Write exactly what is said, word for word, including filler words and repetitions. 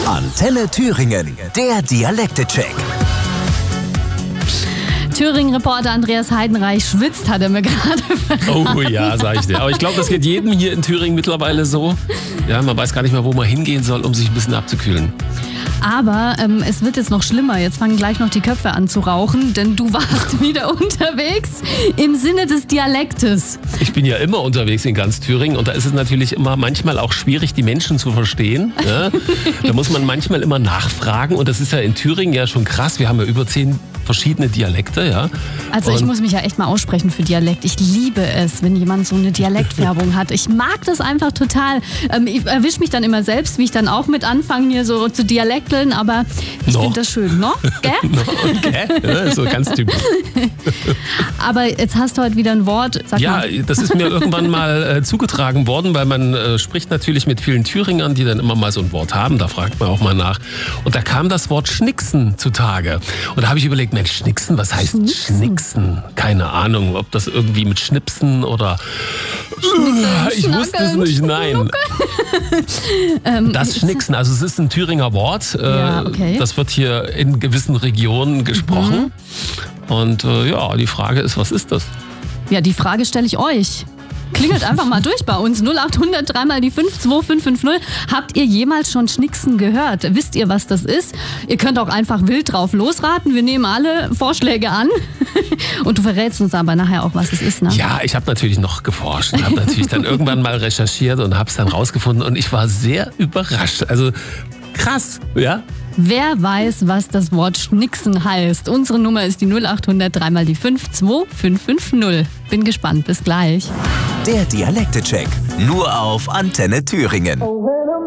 Antenne Thüringen, der Dialekte-Check. Thüringen-Reporter Andreas Heidenreich schwitzt, hat er mir gerade verraten. Oh ja, sag ich dir. Aber ich glaube, das geht jedem hier in Thüringen mittlerweile so. Ja, man weiß gar nicht mehr, wo man hingehen soll, um sich ein bisschen abzukühlen. Aber ähm, es wird jetzt noch schlimmer. Jetzt fangen gleich noch die Köpfe an zu rauchen, denn du warst wieder unterwegs im Sinne des Dialektes. Ich bin ja immer unterwegs in ganz Thüringen und da ist es natürlich immer manchmal auch schwierig, die Menschen zu verstehen. Ja? Da muss man manchmal immer nachfragen und das ist ja in Thüringen ja schon krass. Wir haben ja über zehn verschiedene Dialekte, ja. Also ich und muss mich ja echt mal aussprechen für Dialekt. Ich liebe es, wenn jemand so eine Dialektfärbung hat. Ich mag das einfach total. Ähm, ich erwische mich dann immer selbst, wie ich dann auch mit anfange, hier so zu dialekteln, aber ich No. finde das schön, ne? Gell? No, okay. Ja, so ganz typisch. Aber jetzt hast du heute wieder ein Wort. Sag Ja, mal. das ist mir irgendwann mal äh, zugetragen worden, weil man äh, spricht natürlich mit vielen Thüringern, die dann immer mal so ein Wort haben. Da fragt man auch mal nach. Und da kam das Wort Schnicksen zutage. Und da habe ich überlegt, Mensch, Schnicksen, was heißt Schnicksen? Schnicksen? Keine Ahnung, ob das irgendwie mit Schnipsen oder... Ich wusste es nicht, nein. Das Schnicksen, also es ist ein Thüringer Wort. Äh, Ja, okay. Das wird hier in gewissen Regionen gesprochen. Mhm. Und äh, ja, die Frage ist, was ist das? Ja, die Frage stelle ich euch. Klingelt einfach mal durch bei uns. null acht hundert drei mal die fünf zwei fünf fünf null. Habt ihr jemals schon Schnicksen gehört? Wisst ihr, was das ist? Ihr könnt auch einfach wild drauf losraten. Wir nehmen alle Vorschläge an. Und du verrätst uns aber nachher auch, was es ist, ne? Ja, ich habe natürlich noch geforscht und habe natürlich dann irgendwann mal recherchiert und habe es dann rausgefunden. Und ich war sehr überrascht. Also krass, ja? Wer weiß, was das Wort Schnicksen heißt? Unsere Nummer ist die null acht hundert drei mal die fünf zwei fünf fünf null. Bin gespannt. Bis gleich. Der Dialekte-Check. Nur auf Antenne Thüringen.